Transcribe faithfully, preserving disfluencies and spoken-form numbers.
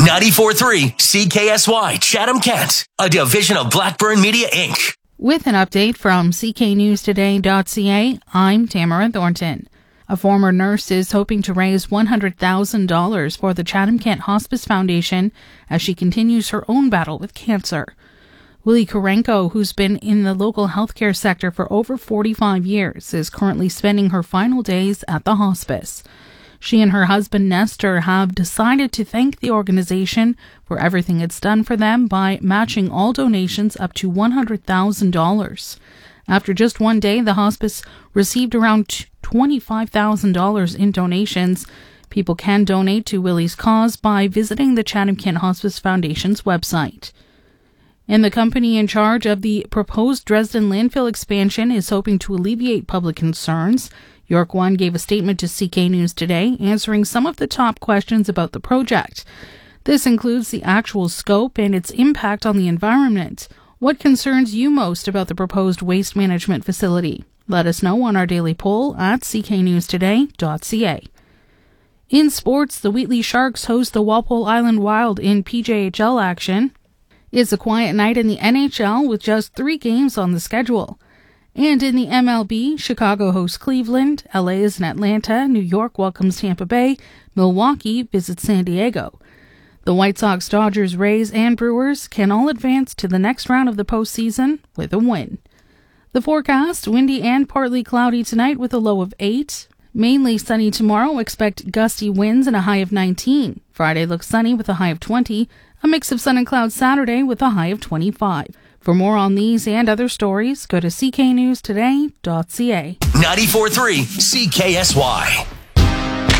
ninety-four point three C K S Y Chatham-Kent, a division of Blackburn Media, Incorporated. With an update from C K News Today dot C A, I'm Tamara Thornton. A former nurse is hoping to raise one hundred thousand dollars for the Chatham-Kent Hospice Foundation as she continues her own battle with cancer. Willie Karenko, who's been in the local healthcare sector for over forty-five years, is currently spending her final days at the hospice. She and her husband Nestor have decided to thank the organization for everything it's done for them by matching all donations up to one hundred thousand dollars. After just one day, the hospice received around twenty-five thousand dollars in donations. People can donate to Willie's cause by visiting the Chatham-Kent Hospice Foundation's website. And the company in charge of the proposed Dresden landfill expansion is hoping to alleviate public concerns. York One gave a statement to C K News Today, answering some of the top questions about the project. This includes the actual scope and its impact on the environment. What concerns you most about the proposed waste management facility? Let us know on our daily poll at C K News Today dot C A. In sports, the Wheatley Sharks host the Walpole Island Wild in P J H L action. It's a quiet night in the N H L with just three games on the schedule. And in the M L B, Chicago hosts Cleveland, L A is in Atlanta, New York welcomes Tampa Bay, Milwaukee visits San Diego. The White Sox, Dodgers, Rays, and Brewers can all advance to the next round of the postseason with a win. The forecast, windy and partly cloudy tonight with a low of eight. Mainly sunny tomorrow, expect gusty winds and a high of nineteen. Friday looks sunny with a high of twenty. A mix of sun and clouds Saturday with a high of twenty-five. For more on these and other stories, go to C K News Today dot C A. ninety-four point three C K S Y.